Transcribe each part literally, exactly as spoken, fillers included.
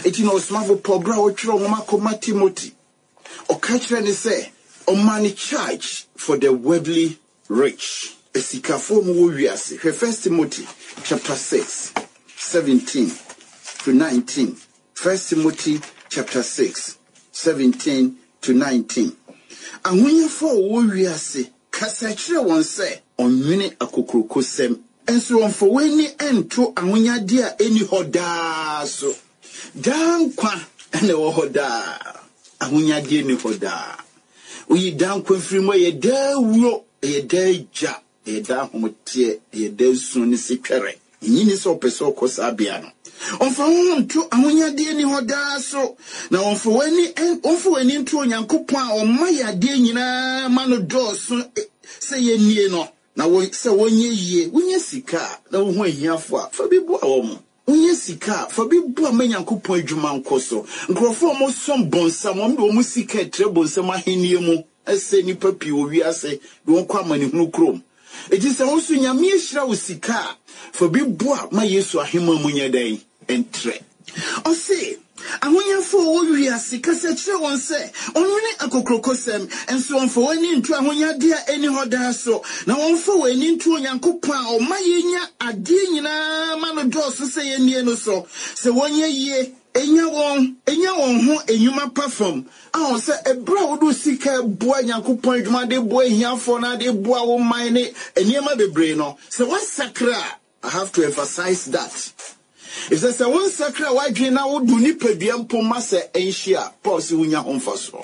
Eti no smavo pobra o chiro ngoma koma Timothy. O kachire ni say, o money charge for the worldly rich. Esikafo mu wo wiase. First Timothy chapter six, seventeen to nineteen. First Timothy chapter six, seventeen to nineteen. Ahonyefo wo wiase kasa kire won say onwene akokrokosem enso won for weni ento ahonyade a eni hoda so dankwa ene wo hoda ahonyade ni hoda oyi dankwa frimo ye da wuro ye da ja ye da homotie ye da sun ni sikere nyini so peso kosa bia no onfa wonto ahonyade ni hoda so na onfa weni onfa weni nto onyankopon a omayade nyina ma no doso se ye nie no na wo se wonye yie wonye sika na wo ho ahiafo a fa bi bo a wo mo wonye sika fa bi bo a manyankopon adwuma nkoso nkrofo mo som bonsa mo mbe mo sika tre bonsa ma henie mu ese ni papi o wiase won kwa mani hunu krom eti se wo so nyame ehira wo sika fa bi bo a ma Yesu ahema mu nyadan entre o se ahonyafo wo wiase kasa kire won se onwene akokrokosem enso onfo wani ntu ahonyade a eni hoda so na onfo wani ntu onyankopon a o mayenya ade nyina ma no doso se ye nie no so se wonye yie enya won enya won ho enyuma perform a on se ebra wodo sika boa nyankopon adwuma de boa hiafo na de boa wo man ne eniema bebre no se one sakra. I have to emphasize that. If there's a one sacred white now would do nipebiam pomasa enshia, pause wunya homfaso.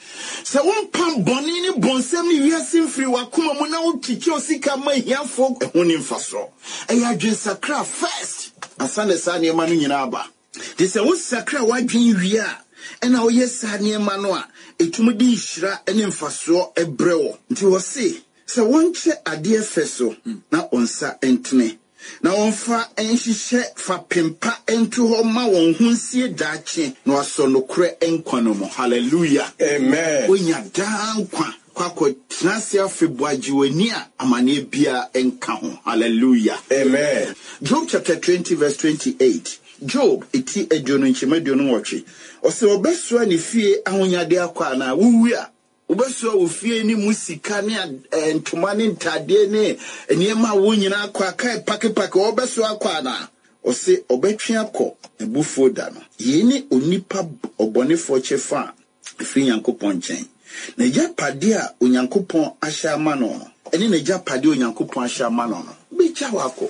So one pam bonini bonsemi we are sim free wakuma mona would teach your sika my here folk a honing faso. And ya just sacra first. A Sunday Sanya Manu Yinaba. This a one sacred white dream we are. And now yes Sanya Manoa, a tumudi shra and infaso a brew. Until was say, so one che a dear feso, now on sa entne. Na onfa enhihye fa pempa ento ho ma won hunsie dache no aso no kure enkwano mo. Hallelujah. Amen. Onya dankwa kwakọ transia febwaji wani a amane bia enka ho. Hallelujah. Amen. Job chapter twenty verse twenty-eight. Job eti ediono nchema ediono wochi. Ose obeso ani fie ahonyade akwa na wuwi a ubeso ofie ni musika ne ntoma ne ntade ne eniema wo nyina akwa kai pake pake obeso akwa na ose obetwe akọ ebufo da no ye ni onipa obonefo chefa efiri yankopon chen na ja pade a onyankopon ahya ama no eni na ja pade onyankopon ahya ama no no bi cha wako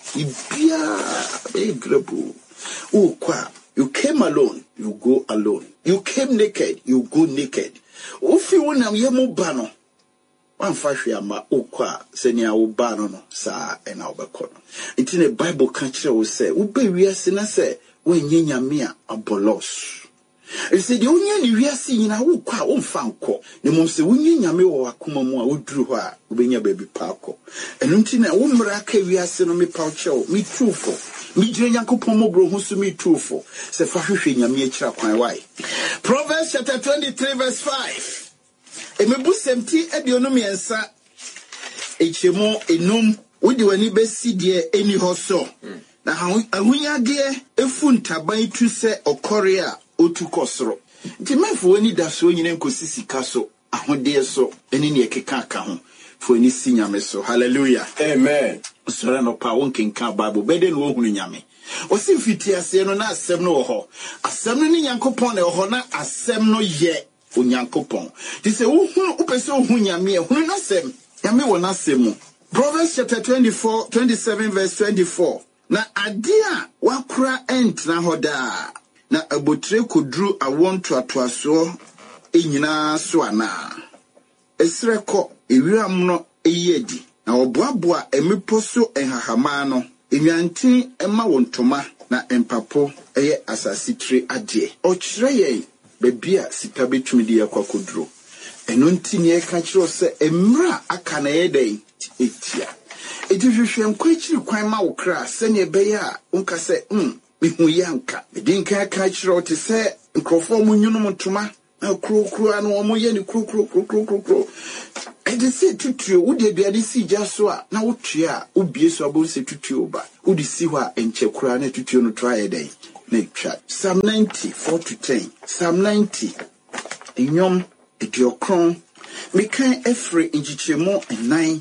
ibia e grebu ukwa. You came alone, you go alone. You came naked, you go naked. Ufi wunam yemu bano. Wan fashwe ama ukwa senya ubano no sa ena ubekono. Itine Bible kanchire wo se ube wiase na se wenye nyame a abolos. E se de onye ni wiase nyina ukwa womfa nko. Ne mom se wonye nyame wo akoma mu a woduru ho a ubenya baby paako. Enu ntine wo mra ka wiase no me paucho me truthful. Mi Yankopon mo bro husu mi truthful. Se fa hwehwe nyame akira kwan why. Proverbs chapter twenty-three verse five. Emebu semti ediono miensa echemo enum wodi wani besi de eni hoso. Na ahunya de efu ntaban tu se okore a otu kosoro. Nti mafo wani da so nyine nkosi sika so ahode so eni ne ekeka aka ho. For any sinyame so. Hallelujah. Amen. So no pa won kenka Bible beden wo hunu nyame. O si fiti ase no na asem no ho. Asem no ni Yankopon na ho na asem no ye onyankopon. Ti se wo hunu upese wo hunu nyame hunu na asem. Nyame wo na asem. Proverbs chapter twenty-four twenty-seven verse twenty-four. Na adia wakura ent na hoda. Na abotre kodru awon to atoaso enyina so ana. Esreko ewiram no eyedi na oboaboa emipo so enhahama no enwantin ema wontoma na empapo eye asasitire ade okire ye bebia sika betumi de yakwakodro eno ntini e ka kiro se emra aka na yedai etia edihwehwe nkwachiri kwan ma wokra se ne beya unka se mm mihu yanka edinka ka kiro te se nkrofo munyunu motoma na kro kro anu omo ye ni kro kro kro kro kro e de se tutuo wo de biade si jaso a na wotua obie so abo se tutuo ba wo de si ho a enche kura na tutuo no try dey Nature. Psalm ninety, four to ten. Psalm ninety. Inyom ediokron. Mekan efre injichemo and nine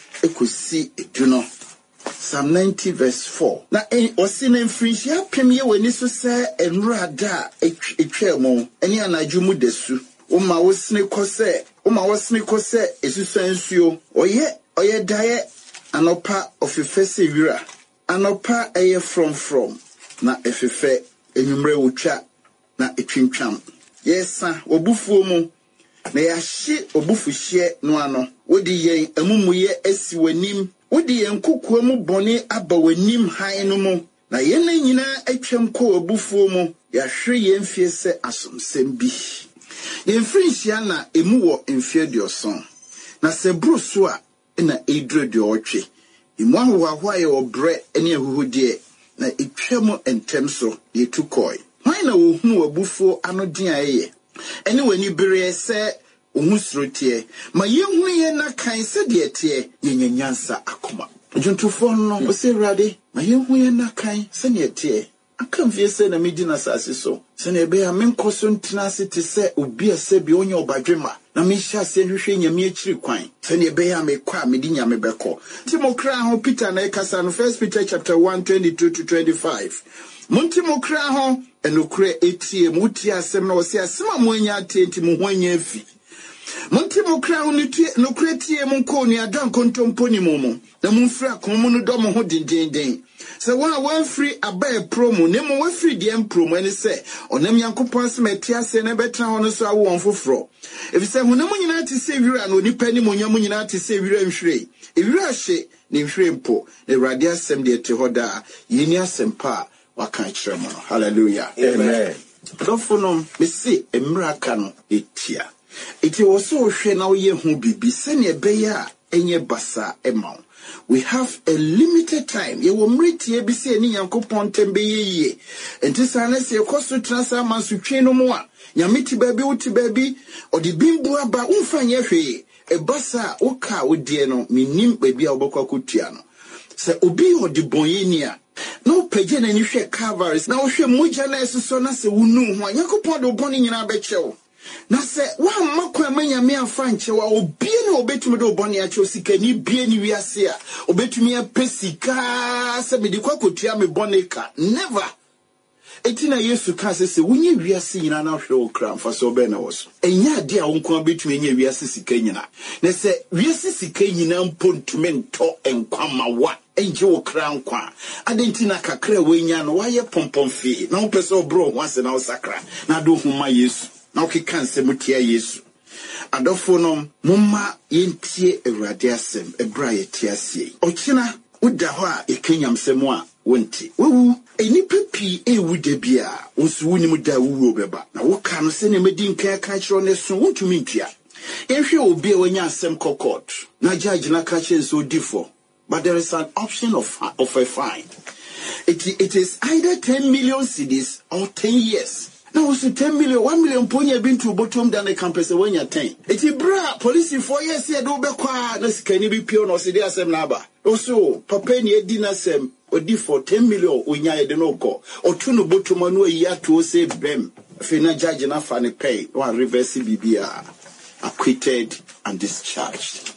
ekosi eduno. Psalm ninety verse four. Na en osine mfrinhia pemye wani so se enrada etwemo eni anadwo mu desu. Uma wosne kose, uma wosne kose esusansuo. Oye, oye daye anopa ofefese wira. Anopa eye from from na efefe enwumre wotwa na etwintwam. Yesa obufuo mu na yahye obufuhye no ano. Wodi yen amumuye asi wanim. Wodi yen kokua mu bone aba wanim han no mu. Na yen nyina atwam ko obufuo mu. Yahwe yen fie se asomsem bi. Yen frinhia na emu wo mfie dioson. Na se bruso a na edre de otwe. Emu ahwa ye obre ene ahuhudie na etwam entem so ye tukoi. Why na wo hu obufuo ano din aye. Ene wani bere se ohusrotie ma yehu ye na kan se de tie yenyanyansa akoma. Ojuntufo no wo se rade ma yehu ye na kan se ne tie. Akam fie se na medina sase so. Se na be a menkoso ntina se te se obi ase bi onye obadwema. Na me hia se hwehwe nyame akiri kwan. Se na be a me kwa me di nyame beko. Timokra ho Peter na ekasa no First Peter chapter one twenty-two to twenty-five. Monti mokra ho enokre etie muti asem na wose asem amonya atenti mu hwanya afi. Monti mokra ho nokre tie mu ko ni adan kontompo ni momo. Na mumfra komo no do mo ho dindindin. Se wa wan free abae promo ne mo wa free dem promo ene se onam yankopon se meti ase na betra ho no so awo onfoforo. Efi se honam nyina te se wira na onipa ni monyam nyina te se wira nhwire. Ewira hye ne nhwire mpo. Na Awurade asem de te hoda yeni asem pa waka chiremo. Hallelujah. Amen. Dofonom me se emra ka no etia. Iti wo so hwe na wo ye hu bibi se ne beya enye basa ema. We have a limited time. Ye wo mreti e bi se ni yankopon tembe ye. Enti sana se ekoso transa mansu twe no mo a. Nyamiti baby uti baby odi bimbu aba umfa nye hwe. E basa uka udie no minim baby a obokwa kutua no. Se obi odi bonye ni a. No peje na ni hwe Calvaries na wo hwe moja na esoso na se wunu ho. Yankopon do boni nyina bechewo. Na se wa makwa amanya me afa nche wa obie na obetumi do boni a che sika ni bie ni wiase a obetumi a pesika se me di kwa kotua me bonika never. Etina Yesu ka se se wunye wiase nyina na hwe okra mfa so be na wo so enya ade a wonko abetumi enya wiase sika nyina na se wiase sika nyina mpontume nto enkwama wa enje okra nkwa adentina kakra wenya no waye pompomfi na wo pese obro wanse na wo sakra na do huma Yesu na okika nse mutia Yesu adofo no mumma yentie Awurade asem ebra yetia sie okina uda ho a ekenyamsem a wonti wewu enipa pi ewu de bia onsu woni da wuwo obeba na woka no se ne medi nkan ka kiro ne so wontumi ntua ehwe obi a wanya asem kokot na judge na ka kire so difo but there is an option of of a fine. It it is either ten million cedis or ten years. Now also ten million, one million ponya been to bottom than the campus when you're ten. It's a bra police for yes, yeah, do be quiet. Can you be pure or see there's some naba? Also, papa ni dinner sem or di for ten million when you're the no call or two no bottom one way ya to say bem. Fina judge enough and pay one reverse B B R acquitted and discharged.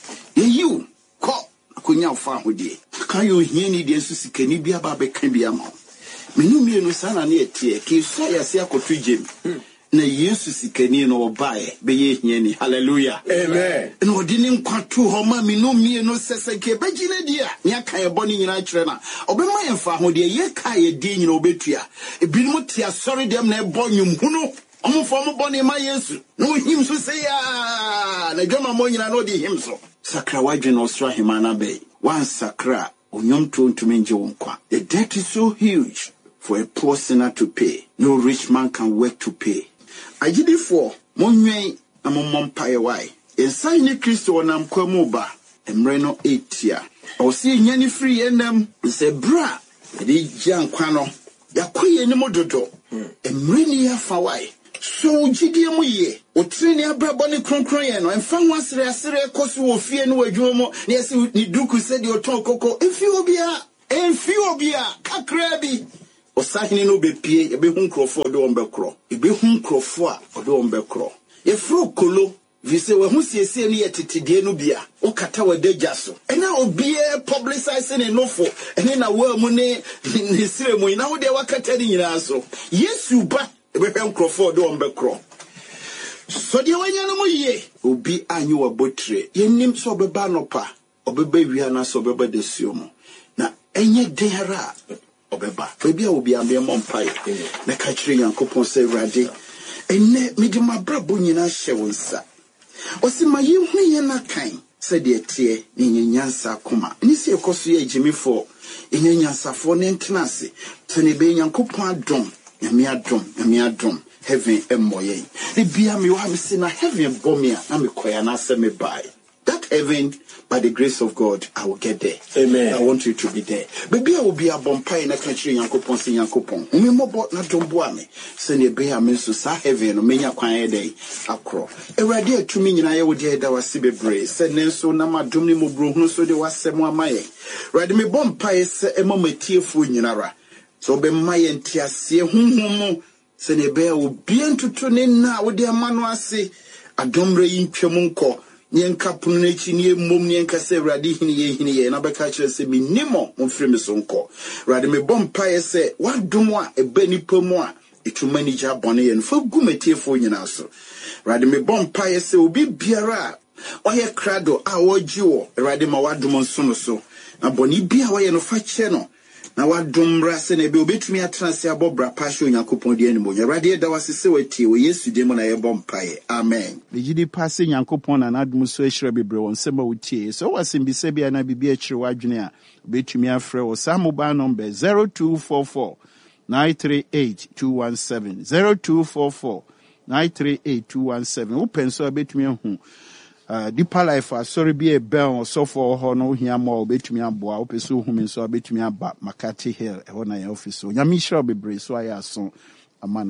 You call Kunya family. Can you hear any dance? Can you be about a can be amount? Menu mi no sana na etie ke so ya se akotu gem na Yesu sikani no obae be ye hia ni hallelujah amen na odi ni nkwato ho ma menu mi no sese ke bagina dia nya kan e boni nyina kire na obema ye fa ho de ye ka ye di nyina obetua ebinom tia sorry dem na e bonyum hunu omfo mo boni ma Yesu no him so say ya na dwama mo nyina no di him so sakra wadwe no sra himana be wan sakra onyom to ntumenje wonkwa the debt is so huge for a poor sinner to pay. No rich man can work to pay. Ajidi for monwen na mompaye why. Inside ni Kristo na mkwamu ba emre no etia. Osi nyani free enam se bra di jankwa no yakoye ni mododo. Emre ni ya fa why. So jidi mu ye otre ni abrabo ni kronkron ye no emfa ho asere asere koso wo fie no wadwumo mo na yesi ni duku se di oton koko efi obia emfi obia kakra bi Osahini no be pie, ebe hun krofo de on be kro. Ebe hun krofo a ode on be kro. Ye fro kolo, vise we hu siesie ne yetetide no bia. O kata we deja so. Ena obi e publicize ne nofo. Ene na wa mu ne ne sire mu na wo de wakata ni nyina so. Yesu ba ebe hwen krofo de on be kro. So de wanya no mu ye. Obi anyi wa botre. Ye nim so beba no pa. Obeba wi ana so beba de suomo. Na enye dehara obeba. Baby obi ambe mompai. Na ka kire Yankopon se Awurade. Enne mede mabrabo nyina hye wonsa. Osi ma ye hu ye na kan se de tie ni nyansa koma. Ni se ekoso ye jimifo. Enye nyansafo ne ntenase. Tene be Yankopon adom. Nyame adom, nyame adom. Heaven emoye. The bia me wa me say na heaven bomia na me koya na se me buy. That heaven, by the grace of God, I will get there. Amen. I want you to be there. Baby, I will be a bompai na country Yankopon si Yankopon. Umi mo bot na domboa me. Se ne be a me so sa heaven no menya kwan dey akro. Ewrade atumi nyina ye wo dey da wase bebre. Se ne so na madom ni mo brohunu so de wasem amaye. Rade me bompai se emo matiefo nyinara. So be maye ntiase hunhum se ne be o bien tutu ne na wo de amano ase adomre yi ntwem nko. Nyenka punechi ni mom nyenka se Awurade hini ye hini ye na beka kire se minimo mfiri me so nko. Awurade me bompa ye se wadom a eba nipa mu a etuma ni gya bone ye no fa gumetiefo nyina so. Awurade me bompa ye se obi biara oye krado a wogi wo Awurade ma wadom nso no so. Na bone bia wo ye no fa kire no na wadom bra se na be obetumi atranse abobra pasho Yankopon de animo. Awurade da wasese watie wo Yesu de mo na ye bompa ye. Amen. Bejidi passe Yankopon na nadum so ehire bebre won sema wutie. So wasim bi se bia na bibi ehire wadwene a obetumi afre wo sa mobile number zero two four four nine three eight two one seven zero two four four nine three eight two one seven. Wo penso obetumi hu Uh, Deeper Life, uh, sorry, be a bell so for her no here more, bet me a boy, opeso whom so bet me about Makati Hill, a one I office. So Yamisha be brave, so I ask so a man.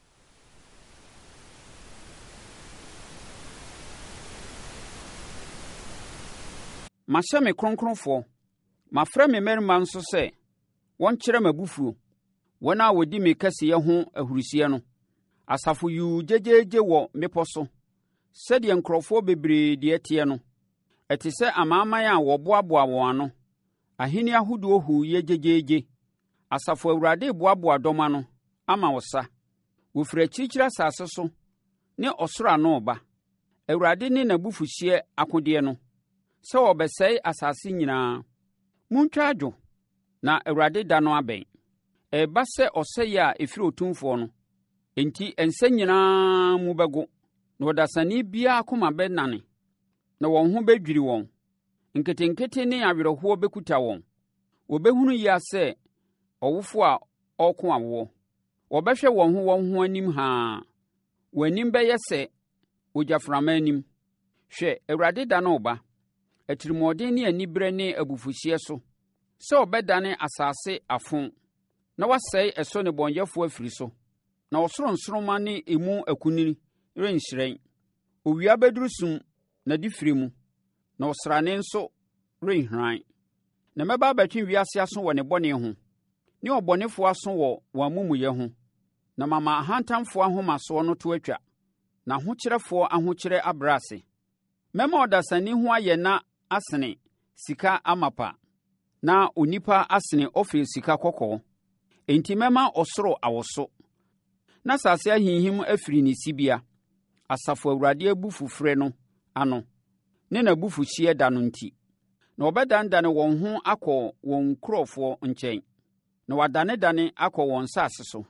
Masha me cronkron for my friend, me merry man so say, one chere me bufu, when I would di me kasi ya hon a Hurisiano. Asafu you, J J J wo me poso. Said the uncrofo bebre de etieno. Eti se amama ya woboaboa wo ano. Ahini ahudu ohu ye jejeje. Asafo Awurade boaboa doma no ama wosa. Wo fra chichira sase so ne osoro ano oba. Awurade ne nabufuhie akode no. Se obesei asase nyina. Muntwa adwo na Awurade da no aben. E ba se oseye a efiri otumfo no. Enti ense nyina mu bego. Na wadasani bia koma benane na won ho bedwiri won nketenkete ne awerɛhoɔ bekuta won obehunu ya sɛ ɔwofo a ɔko awo wɔbɛhwɛ won ho won ho anim ha wanim bɛyɛ sɛ ogyaframa anim hwɛ Awurade da na ɔba atirimɔden ne anibrɛ ne abufuhye so sɛ ɔbɛdane asase afon na wasɛe ɛso ne bɔnyɛfo afiri so na ɔsoro nsoroma ne emu akunini renhyerɛn owia beduru sum na difiri mu na ɔsrane nso renhran na mɛba abɛtwe wiase aso wɔ ne bɔne ho ne ɔbɔnefo aso wɔ wɔn amumuyɛ ho na mama ahantamfo ahomasoɔ no to atwa na ahokyerɛfoɔ ahokyerɛ abrase mɛma ɔdasani ho ayɛ na asene sika amapa na onipa asene ofiri sika kɔkɔɔ enti mɛma ɔsoro awoso na sase ahinhim afiri ne sibia Asafo Awurade abufu frɛ no ano ne na bufu hye da no nti na obɛdandane wɔn ho akɔ wɔn nkurɔfoɔ nkyɛn na wadane dane akɔ wɔn sase so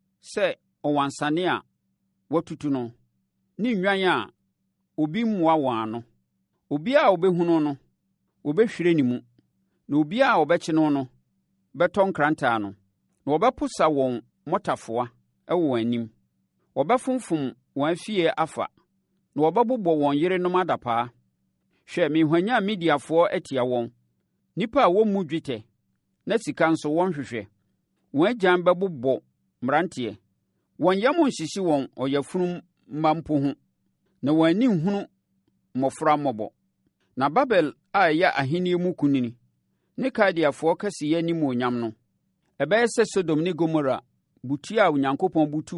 sɛ ɔwansane a watutu no ne nnwan a obi mmua wɔn ano obi a obɛhunu no obɛhwire ne mu na obi a obɛkye no no bɛtɔ nkrantaa no na wɔbɛposa wɔn motafoa ɛwɔ wɔn anim wɔbɛfomfom wɔn afie afa na wɔbɛbobɔ wɔn yerenom adapaa hwɛ mehwanya Midiafoɔ atia wɔn nipa a wɔmmu dwetɛ na sika nso wɔn hwehwɛ wɔn agyan bɛbobɔ mmeranteɛ wɔn yam nhyehye wɔn ɔyafunu mma mpo ho na wɔn ani nhunu mmɔfra mmɔbɔ na Babel a ɛyɛ ahenni mu kunini ne Kaldeafoɔ kɛseyɛ animuonyam no ɛbɛyɛ sɛ Sodom ne Gomora butua a Onyankopɔn butuu